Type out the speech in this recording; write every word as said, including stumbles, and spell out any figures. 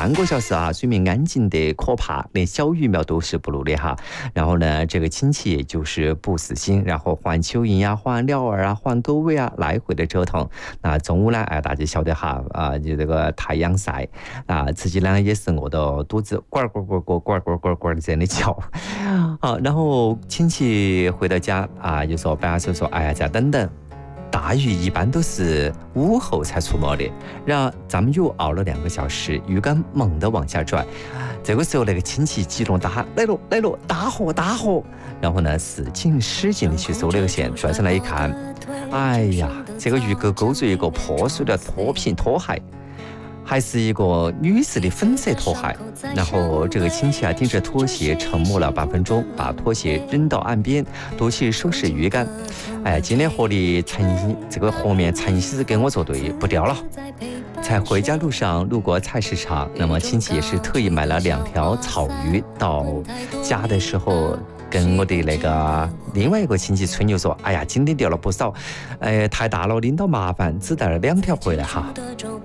半个小时啊，水面安静得可怕，连小鱼苗都是不露的哈。然后呢，这个亲戚就是不死心，然后换蚯蚓呀、换鸟儿啊、换狗尾啊，来回的折腾。那中午呢，哎，大家晓得哈啊，就这个太阳晒啊，自己呢也是饿到肚子呱呱呱呱呱呱呱呱的这样的叫。好，然后亲戚回到家啊，就说白阿叔说，哎呀，再等等。大鱼一般都是午后才出没的，然后咱们又熬了两个小时，鱼竿猛地往下拽。这个时候，那个亲戚激动大喊：“来了，来了，大货，大货！”然后呢，使劲使劲的去收那个线，拽上来一看，哎呀，这个鱼钩勾住一个破碎的拖瓶拖鞋。还是一个女士的粉色拖鞋，然后这个亲戚啊盯着拖鞋沉默了半分钟，把拖鞋扔到岸边，夺起收拾鱼竿。哎，今天河里诚这个河面诚实跟我作对，不钓了。在回家路上路过菜市场，那么亲戚也是特意买了两条草鱼，到家的时候跟我的那个另外一个亲戚吹牛说：“哎呀，今天钓了不少，哎，太大了，拎到麻烦，只带了两条回来哈。”